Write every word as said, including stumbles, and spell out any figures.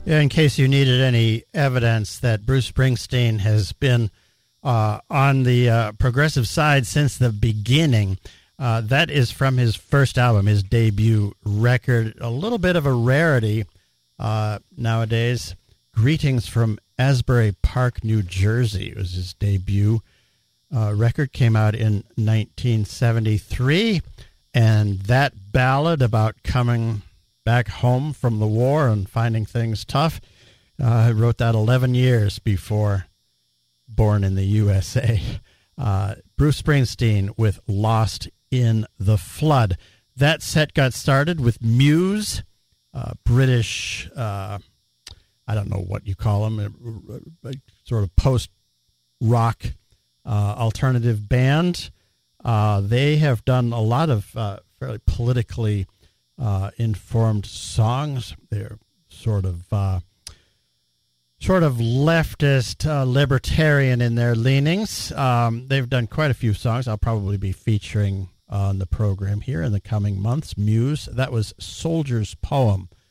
Yeah, in case you needed any evidence that Bruce Springsteen has been uh, on the uh, progressive side since the beginning, uh, that is from his first album, his debut record. A little bit of a rarity uh, nowadays. Greetings from Asbury Park, New Jersey. It was his debut uh, record. Came out in nineteen seventy-three. And that ballad about coming back home from the war and finding things tough, uh, I wrote that eleven years before Born in the U S A. Uh, Bruce Springsteen with Lost in the Flood. That set got started with Muse, uh, British, uh, I don't know what you call them, a, a sort of post-rock uh, alternative band. Uh, they have done a lot of uh, fairly politically uh, informed songs. They're sort of uh, sort of leftist, uh, libertarian in their leanings. Um, they've done quite a few songs. I'll probably be featuring on the program here in the coming months. Muse. That was Soldier's Poem